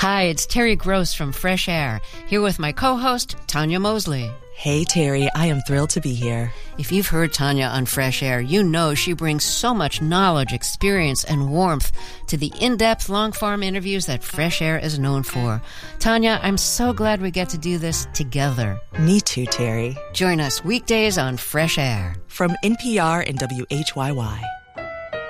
Hi, it's Terry Gross from Fresh Air, here with my co-host, Tanya Mosley. Hey, Terry, I am thrilled to be here. If you've heard Tanya on Fresh Air, you know she brings so much knowledge, experience, and warmth to the in-depth, long-form interviews that Fresh Air is known for. Tanya, I'm so glad we get to do this together. Me too, Terry. Join us weekdays on Fresh Air. From NPR and WHYY.